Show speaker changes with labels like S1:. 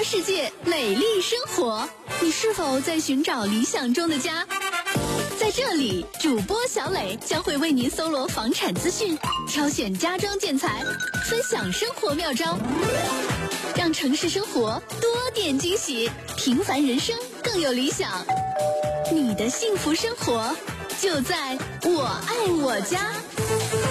S1: 世界，美丽生活。你是否在寻找理想中的家？在这里，主播小磊将会为您搜罗房产资讯，挑选家装建材，分享生活妙招，让城市生活多点惊喜，平凡人生更有理想。你的幸福生活就在我爱我家。